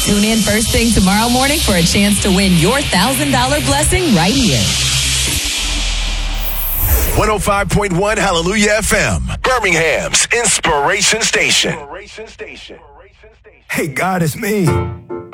Tune in first thing tomorrow morning for a chance to win your $1,000 blessing right here. 105.1 Hallelujah FM, Birmingham's Inspiration Station. Hey, God, it's me.